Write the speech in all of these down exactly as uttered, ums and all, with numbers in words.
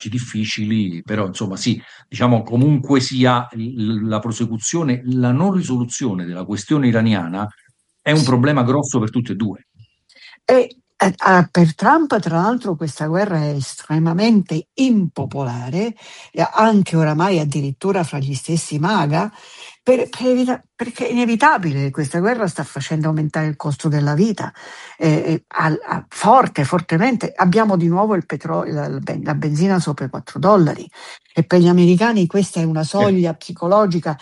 difficili, però insomma sì, diciamo comunque sia l- la prosecuzione, la non risoluzione della questione iraniana è un problema grosso per tutte e due. E eh, ah, per Trump, tra l'altro, questa guerra è estremamente impopolare, e anche oramai addirittura fra gli stessi MAGA, per- per evita- perché è inevitabile, questa guerra sta facendo aumentare il costo della vita, eh, eh, al- a- forte, fortemente. Abbiamo di nuovo il petrolio, la, la ben- la benzina sopra i quattro dollari, e per gli americani questa è una Eh, soglia psicologica.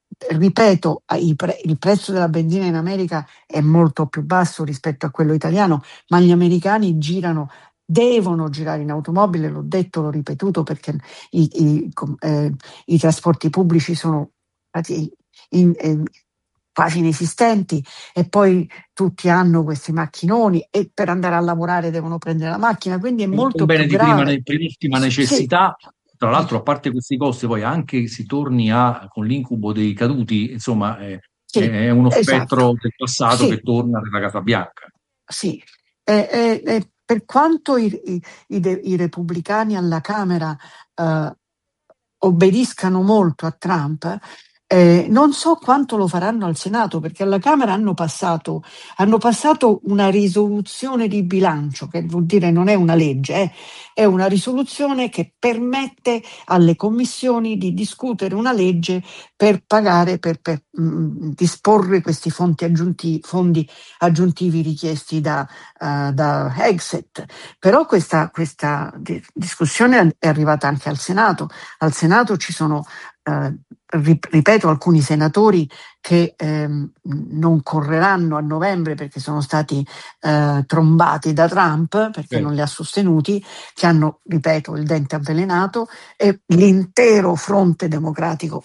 Ripeto, i pre- il prezzo della benzina in America è molto più basso rispetto a quello italiano, ma gli americani girano, devono girare in automobile, l'ho detto, l'ho ripetuto, perché i, i- com- eh, i trasporti pubblici sono quasi in- eh, quasi inesistenti, e poi tutti hanno questi macchinoni e per andare a lavorare devono prendere la macchina, quindi è un molto bene più di prima, grave. ne- primissima S- Sì, necessità, tra l'altro a parte questi costi, poi anche si torni a, con l'incubo dei caduti, insomma, è, sì, è uno esatto. spettro del passato che Sì, torna nella Casa Bianca. sì. E- e- e per quanto i, i- i de- i repubblicani alla Camera eh, obbediscano molto a Trump, eh, non so quanto lo faranno al Senato, perché alla Camera hanno passato, hanno passato una risoluzione di bilancio, che vuol dire non è una legge, eh, è una risoluzione che permette alle commissioni di discutere una legge per pagare, per, per, mh, disporre questi fondi aggiuntivi, fondi aggiuntivi richiesti da, uh, da Exit. Però questa, questa di- discussione è arrivata anche al Senato. Al Senato ci sono, eh, ripeto, alcuni senatori che ehm, non correranno a novembre perché sono stati eh, trombati da Trump, perché non li ha sostenuti, che hanno, ripeto, il dente avvelenato, e l'intero fronte democratico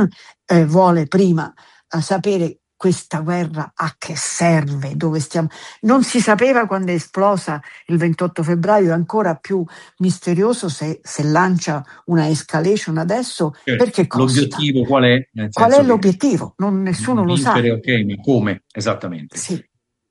eh, vuole prima eh, sapere questa guerra a che serve, dove stiamo. Non si sapeva quando è esplosa il ventotto febbraio, è ancora più misterioso se, se lancia una escalation adesso, Certo. perché costa. L'obiettivo qual è? Nel Qual è senso che l'obiettivo? Non, nessuno lo sa. vincere, ok, ma come esattamente? Sì.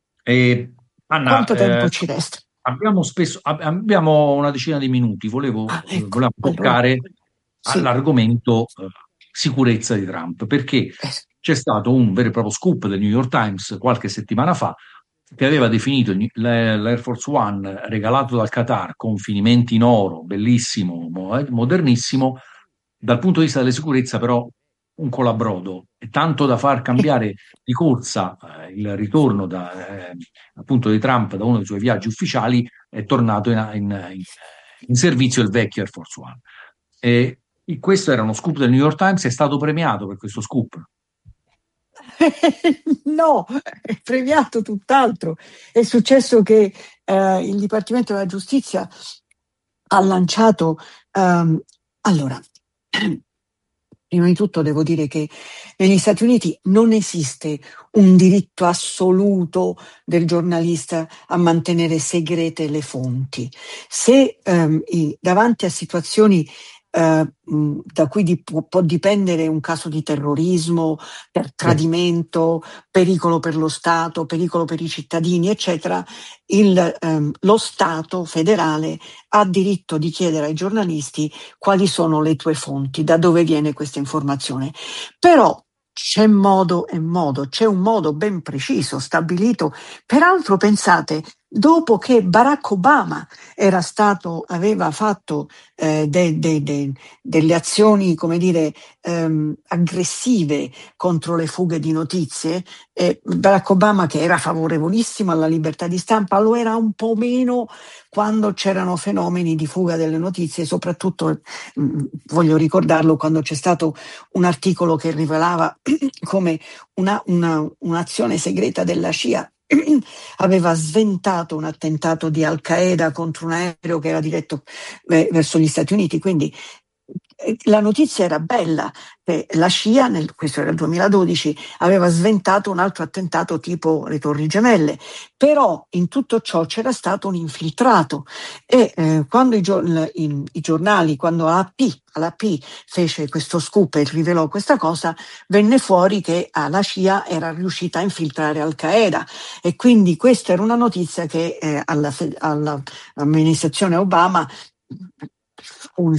E, Anna, Quanto tempo eh, ci resta? abbiamo spesso, ab- abbiamo una decina di minuti, volevo, Ah, eh, ecco, volevamo allora toccare sì. all'argomento eh, sicurezza di Trump, perché Eh, c'è stato un vero e proprio scoop del New York Times qualche settimana fa che aveva definito il- l'A- l'Air Force One regalato dal Qatar con finimenti in oro, bellissimo, mo- eh, modernissimo, dal punto di vista della sicurezza però un colabrodo, e tanto da far cambiare di corsa eh, il ritorno da, eh, appunto di Trump da uno dei suoi viaggi ufficiali, è tornato in, in- in- in servizio il vecchio Air Force One. E questo era uno scoop del New York Times, è stato premiato per questo scoop. No, è premiato tutt'altro. È successo che eh, il Dipartimento della Giustizia ha lanciato. ehm, allora, prima di tutto devo dire che negli Stati Uniti non esiste un diritto assoluto del giornalista a mantenere segrete le fonti. Se ehm, i- davanti a situazioni eh, mh, da cui di- può, può dipendere un caso di terrorismo, per tradimento, pericolo per lo Stato, pericolo per i cittadini, eccetera, il, ehm, lo Stato federale ha diritto di chiedere ai giornalisti quali sono le tue fonti, da dove viene questa informazione. Però c'è modo e modo, c'è un modo ben preciso, stabilito. Peraltro, pensate, dopo che Barack Obama era stato, aveva fatto eh, de- de- de- delle azioni, come dire, ehm, aggressive contro le fughe di notizie, eh, Barack Obama, che era favorevolissimo alla libertà di stampa, lo era un po' meno quando c'erano fenomeni di fuga delle notizie, soprattutto mh, voglio ricordarlo quando c'è stato un articolo che rivelava come una, una, un'azione segreta della C I A aveva sventato un attentato di Al Qaeda contro un aereo che era diretto eh, verso gli Stati Uniti. Quindi eh, la notizia era bella, che la C I A, nel, questo era il duemiladodici, aveva sventato un altro attentato tipo le Torri Gemelle, però in tutto ciò c'era stato un infiltrato, e eh, quando i, gior- i- i giornali, quando A P, la P fece questo scoop e rivelò questa cosa, venne fuori che ah, la C I A era riuscita a infiltrare Al Qaeda, e quindi questa era una notizia che eh, alla, all'amministrazione Obama fu un